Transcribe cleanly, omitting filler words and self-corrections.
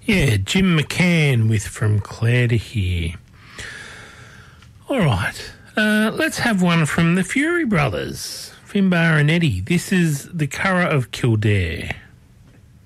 Yeah, Jim McCann with From Clare to Here. All right, let's have one from the Fury Brothers, Finbar and Eddie. This is The Curragh of Kildare.